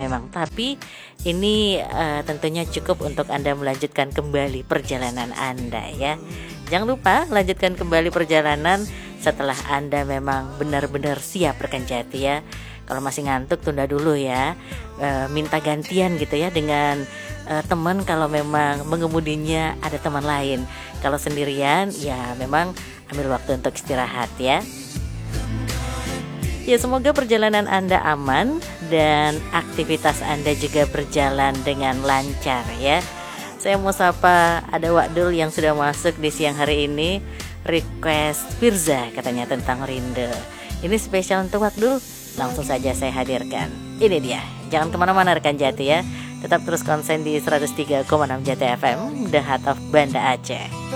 memang. Tapi ini tentunya cukup untuk Anda melanjutkan kembali perjalanan Anda ya. Jangan lupa lanjutkan kembali perjalanan setelah Anda memang benar-benar siap rekan Jati ya. Kalau masih ngantuk tunda dulu ya, minta gantian gitu ya dengan teman kalau memang mengemudinya ada teman lain. Kalau sendirian ya memang ambil waktu untuk istirahat ya. Ya, semoga perjalanan Anda aman dan aktivitas Anda juga berjalan dengan lancar ya. Saya mau sapa ada Wakdul yang sudah masuk di siang hari ini. Request Firza katanya tentang rindu. Ini spesial untuk Wakdul. Langsung saja saya hadirkan. Ini dia. Jangan kemana-mana rekan Jati ya. Tetap terus konsen di 103,6 Jati FM, The Heart of Banda Aceh.